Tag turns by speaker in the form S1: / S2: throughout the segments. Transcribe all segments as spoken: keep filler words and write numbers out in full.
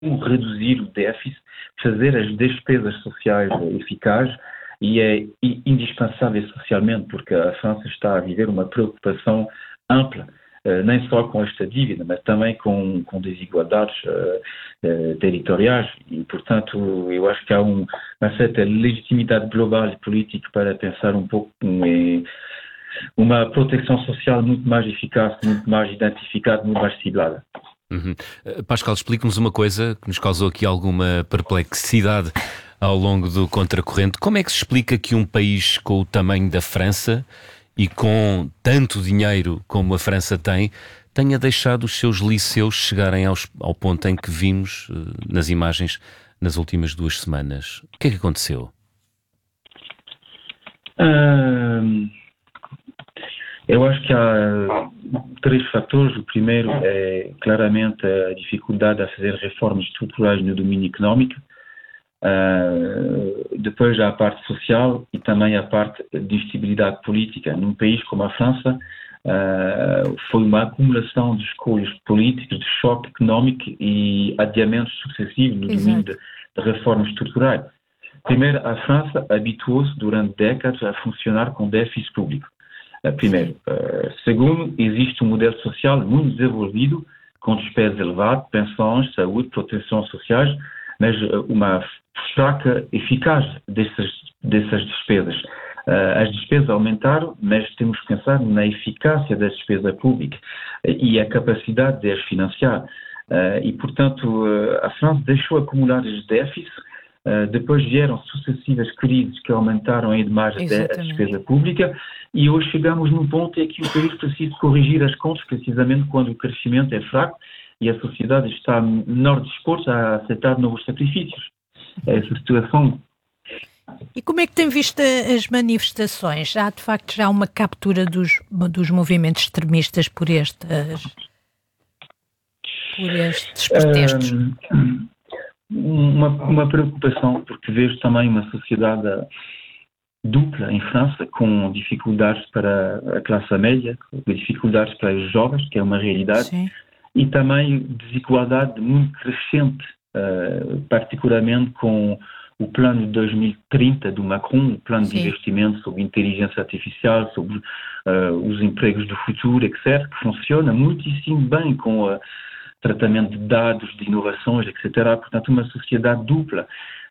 S1: reduzir o déficit, fazer as despesas sociais eficazes, e é indispensável socialmente, porque a França está a viver uma preocupação ampla, uh, nem só com esta dívida, mas também com, com desigualdades uh, uh, territoriais, e, portanto, eu acho que há um, uma certa legitimidade global e política para pensar um pouco em uma proteção social muito mais eficaz, muito mais identificada, muito mais ciblada.
S2: Uhum. Pascal, explique-nos uma coisa que nos causou aqui alguma perplexidade ao longo do Contracorrente. Como é que se explica que um país com o tamanho da França e com tanto dinheiro como a França tem, tenha deixado os seus liceus chegarem aos, ao ponto em que vimos uh, nas imagens nas últimas duas semanas? O que é que aconteceu?
S1: Hum, eu acho que há três fatores. O primeiro é claramente a dificuldade a fazer reformas estruturais no domínio económico. Uh, depois há a parte social e também a parte de instabilidade política. Num país como a França, uh, foi uma acumulação de escolhas políticas, de choque económico e adiamentos sucessivos no domínio de, de reformas estruturais. Primeiro, a França habituou-se durante décadas a funcionar com déficit público. Uh, primeiro. Uh, segundo, existe um modelo social muito desenvolvido, com despesas elevadas, pensões, saúde, proteção sociais, mas uma fraca eficácia dessas, dessas despesas. Uh, as despesas aumentaram, mas temos que pensar na eficácia da despesa pública e a capacidade de as financiar. Uh, e, portanto, uh, a França deixou acumular os déficits, uh, depois vieram sucessivas crises que aumentaram ainda mais a despesa pública, e hoje chegamos num ponto em que o país precisa corrigir as contas, precisamente quando o crescimento é fraco e a sociedade está menor disposta a aceitar novos sacrifícios. Essa situação.
S3: E como é que tem visto as manifestações? Há, de facto, já uma captura dos, dos movimentos extremistas por estes, por estes protestos?
S1: Um, uma, uma preocupação, porque vejo também uma sociedade dupla em França, com dificuldades para a classe média, com dificuldades para os jovens, que é uma realidade.
S3: Sim.
S1: E também desigualdade muito crescente, uh, particularmente com o plano de dois mil e trinta do Macron, o plano Sim. de investimento sobre inteligência artificial, sobre uh, os empregos do futuro, etcétera, que funciona muitíssimo bem com o uh, tratamento de dados, de inovações, etcétera. Portanto, uma sociedade dupla.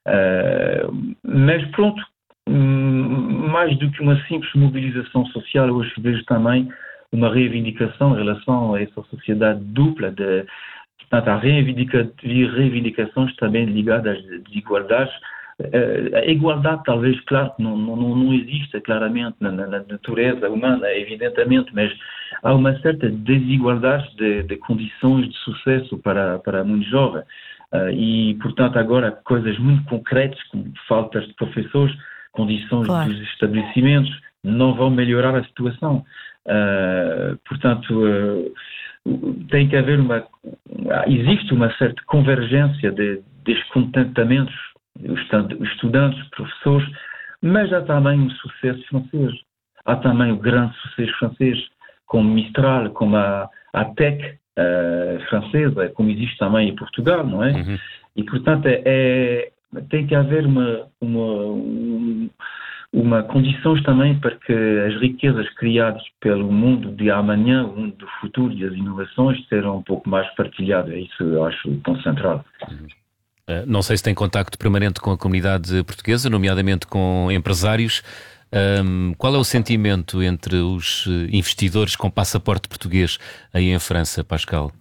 S1: Uh, mas pronto, hum, mais do que uma simples mobilização social, hoje vejo também uma reivindicação em relação a essa sociedade dupla, de, portanto, há reivindica, reivindicações também ligadas às desigualdades. A igualdade, talvez, claro, não, não, não existe claramente na, na natureza humana, evidentemente, mas há uma certa desigualdade de, de condições de sucesso para, para muitos jovens. Uh, e, portanto, agora coisas muito concretas, como faltas de professores, condições claro. dos estabelecimentos, não vão melhorar a situação. Uh, portanto, uh, tem que haver uma... Existe uma certa convergência de descontentamentos, os estudantes, professores, mas há também um sucesso francês. Há também o grande sucesso francês, como Mistral, como a, a T E C uh, francesa, como existe também em Portugal, não é? Uhum. E, portanto, é, é, tem que haver uma... uma uma condições também para que as riquezas criadas pelo mundo de amanhã, o mundo do futuro e as inovações sejam um pouco mais partilhadas. Isso eu acho tão central.
S2: Uh, não sei se tem contacto permanente com a comunidade portuguesa, nomeadamente com empresários. Um, qual é o sentimento entre os investidores com passaporte português aí em França, Pascal?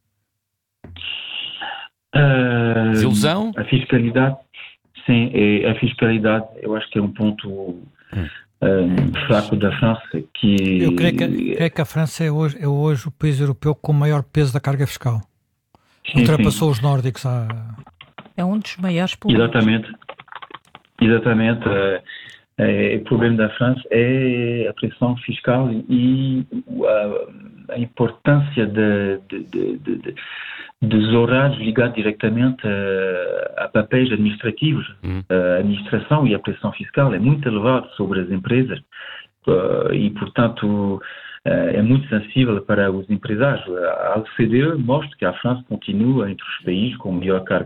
S1: Uh,
S2: Desilusão?
S1: A fiscalidade... Sim, a fiscalidade, eu acho que é um ponto hum. um, fraco da França. Que...
S4: Eu creio que, creio que a França é hoje, é hoje o país europeu com o maior peso da carga fiscal. Sim, ultrapassou sim. os nórdicos. A...
S3: É um dos maiores problemas.
S1: Exatamente. Exatamente. É, o problema da França é a pressão fiscal e a, a importância de, de, de, de, de dos horários ligados diretamente a, a papéis administrativos. Uhum. A administração e a pressão fiscal é muito elevada sobre as empresas uh, e, portanto, é muito sensível para os empresários. A O C D E mostra que a França continua entre os países com melhor carga